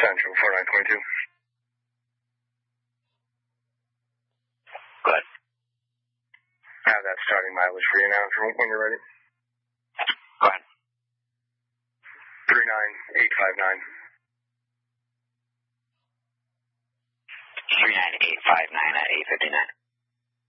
Central, 4922. Go ahead. I have that starting mileage for you now when you're ready. Go ahead. 39859. 39859 at 859.